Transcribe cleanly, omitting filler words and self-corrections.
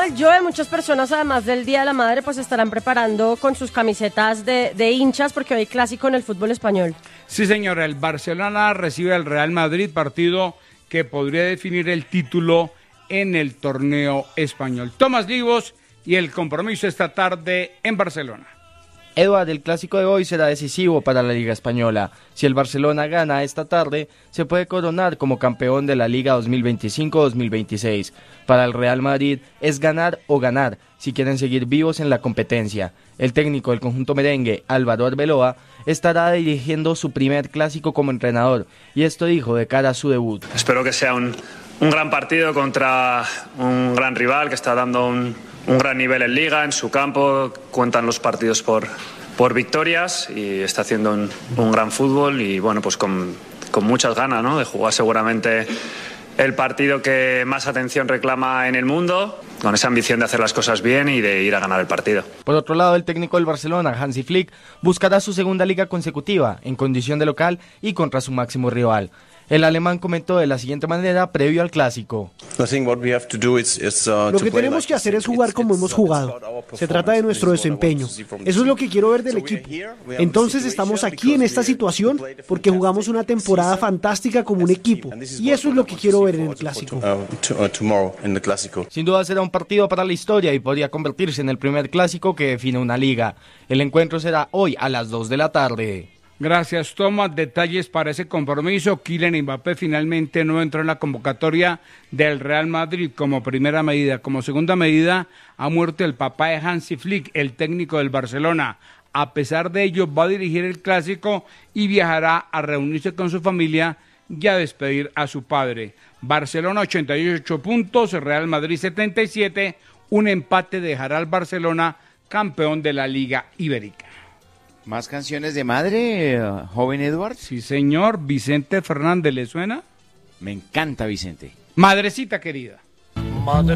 del Joe, muchas personas, además del Día de la Madre, pues estarán preparando con sus camisetas de hinchas, porque hoy hay clásico en el fútbol español. Sí, señora, el Barcelona recibe al Real Madrid, partido que podría definir el título en el torneo español. Tomás Livos y el compromiso esta tarde en Barcelona. Eduard, el clásico de hoy será decisivo para la Liga Española. Si el Barcelona gana esta tarde, se puede coronar como campeón de la Liga 2025-2026. Para el Real Madrid es ganar o ganar, si quieren seguir vivos en la competencia. El técnico del conjunto merengue, Álvaro Arbeloa, estará dirigiendo su primer clásico como entrenador, y esto dijo de cara a su debut. Espero que sea un gran partido contra un gran rival que está dando un gran nivel en Liga, en su campo, cuentan los partidos por victorias y está haciendo un gran fútbol y bueno, pues con muchas ganas, ¿no?, de jugar seguramente el partido que más atención reclama en el mundo, con esa ambición de hacer las cosas bien y de ir a ganar el partido. Por otro lado, el técnico del Barcelona, Hansi Flick, buscará su segunda liga consecutiva, en condición de local y contra su máximo rival. El alemán comentó de la siguiente manera previo al clásico. Lo que tenemos que hacer es jugar como hemos jugado. Se trata de nuestro desempeño. Eso es lo que quiero ver del equipo. Entonces estamos aquí en esta situación porque jugamos una temporada fantástica como un equipo. Y eso es lo que quiero ver en el clásico. Sin duda será un partido para la historia y podría convertirse en el primer clásico que define una liga. El encuentro será hoy a las 2 de la tarde. Gracias, Tomás. Detalles para ese compromiso. Kylian Mbappé finalmente no entró en la convocatoria del Real Madrid como primera medida. Como segunda medida, ha muerto el papá de Hansi Flick, el técnico del Barcelona. A pesar de ello, va a dirigir el clásico y viajará a reunirse con su familia y a despedir a su padre. Barcelona 88 puntos, Real Madrid 77. Un empate dejará al Barcelona campeón de la Liga Ibérica. ¿Más canciones de madre, joven Eduard? Sí, señor. Vicente Fernández, ¿le suena? Me encanta Vicente. Madrecita querida.